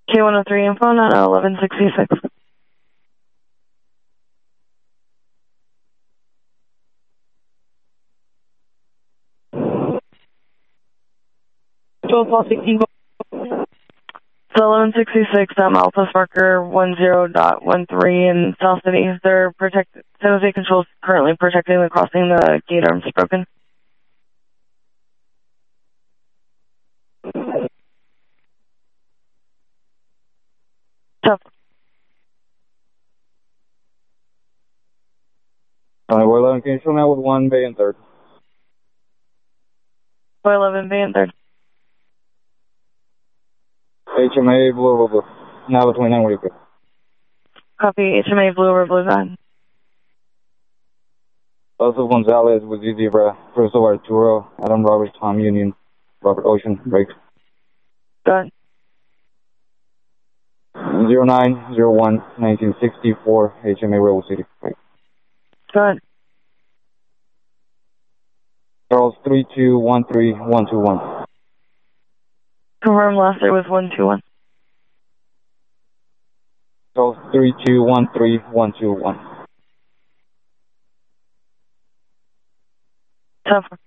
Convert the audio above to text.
K103 info, not 1166. So 1166, Alpha Sparker 10.13 in South City. San Jose Control's currently protecting the crossing. The gate arm's broken. Tough. We're 11, can you show me out with 1 bay and 3rd? Boy 11, bay and 3rd. HMA, blue over blue. Now 29, where you go? Copy, HMA, blue over blue, go ahead. Also Gonzalez with Zebra, Crystal Arturo, Adam Roberts, Tom Union, Robert Ocean, break. Go ahead. 09/01/1964, HMA Rebel City, break. Go ahead. Charles 3213121. Confirm last day was 121. Charles 3213121. Tough.